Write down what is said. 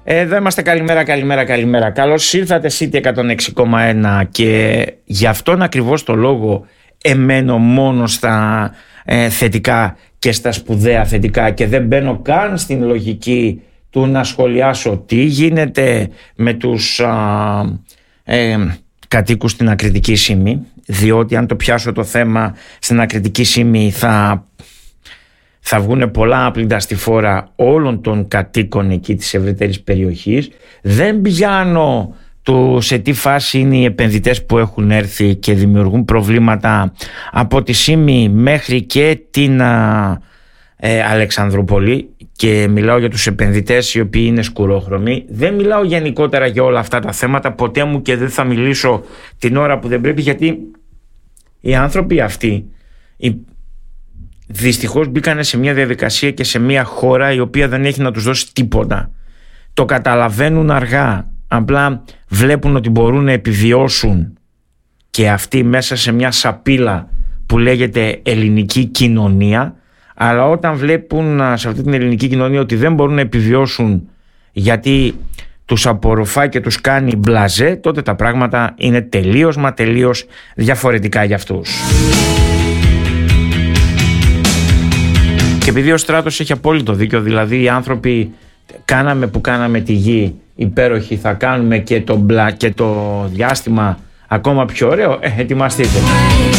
Εδώ είμαστε, καλημέρα. Καλώς ήρθατε City 106,1 και γι' αυτόν ακριβώς το λόγο εμένω μόνο στα θετικά και στα σπουδαία θετικά και δεν μπαίνω καν στην λογική του να σχολιάσω τι γίνεται με τους κατοίκους στην Ακριτική Σύμη, διότι αν το πιάσω το θέμα στην Ακριτική Σύμη θα βγουν πολλά άπλυντα στη φόρα όλων των κατοίκων εκεί της ευρύτερης περιοχής. Δεν πιάνω το σε τι φάση είναι οι επενδυτές που έχουν έρθει και δημιουργούν προβλήματα από τη Σύμη μέχρι και την Αλεξανδρούπολη, και μιλάω για τους επενδυτές οι οποίοι είναι σκουρόχρωμοι. Δεν μιλάω γενικότερα για όλα αυτά τα θέματα, ποτέ μου, και δεν θα μιλήσω την ώρα που δεν πρέπει, γιατί οι άνθρωποι αυτοί δυστυχώς μπήκανε σε μια διαδικασία και σε μια χώρα η οποία δεν έχει να τους δώσει τίποτα. Το καταλαβαίνουν αργά, απλά βλέπουν ότι μπορούν να επιβιώσουν και αυτοί μέσα σε μια σαπίλα που λέγεται ελληνική κοινωνία, αλλά όταν βλέπουν σε αυτή την ελληνική κοινωνία ότι δεν μπορούν να επιβιώσουν γιατί τους απορροφά και τους κάνει μπλαζέ, τότε τα πράγματα είναι τελείως διαφορετικά για αυτούς. Και επειδή ο Στράτος έχει απόλυτο δίκιο, δηλαδή οι άνθρωποι κάναμε τη γη υπέροχη, θα κάνουμε και το διάστημα ακόμα πιο ωραίο, ετοιμαστείτε.